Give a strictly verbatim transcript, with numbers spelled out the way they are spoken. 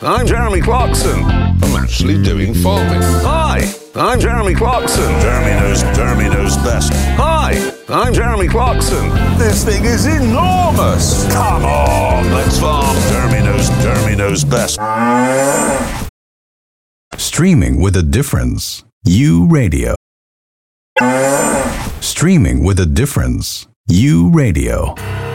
I'm Jeremy Clarkson. I'm actually doing farming. Hi, I'm Jeremy Clarkson. Jeremy knows, Jeremy knows best. Hi, I'm Jeremy Clarkson. This thing is enormous. Come on, let's farm. Jeremy knows, Jeremy knows best. Streaming with a difference. U Radio. Streaming with a difference. U Radio.